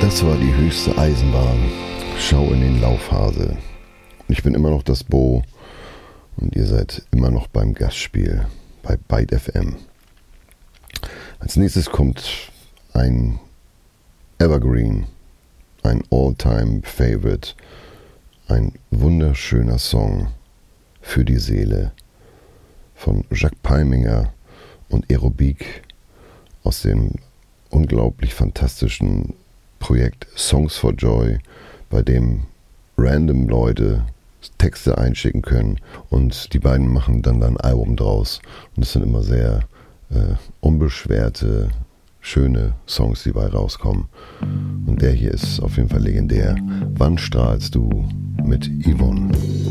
Das war die höchste Eisenbahn. Schau in den Laufhase. Ich bin immer noch das Bo und ihr seid immer noch beim Gastspiel bei Byte FM. Als nächstes kommt ein Evergreen, ein All-Time-Favorite, ein wunderschöner Song für die Seele von Jacques Palminger und Aerobik aus dem unglaublich fantastischen Projekt Songs for Joy, bei dem random Leute Texte einschicken können und die beiden machen dann ein Album draus. Und es sind immer sehr unbeschwerte, schöne Songs, die bei rauskommen. Und der hier ist auf jeden Fall legendär. Wann strahlst du mit Yvonne?